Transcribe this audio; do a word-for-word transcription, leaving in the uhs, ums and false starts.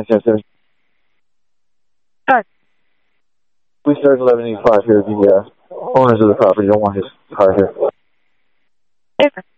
nine seven seven. Hi. We started eleven eighty-five here. The uh, owners of the property don't want his car here. Yes, sir.